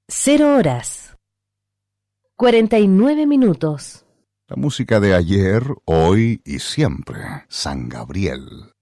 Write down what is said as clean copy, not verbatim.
0 horas 49 minutos. La música de ayer, hoy y siempre. San Gabriel.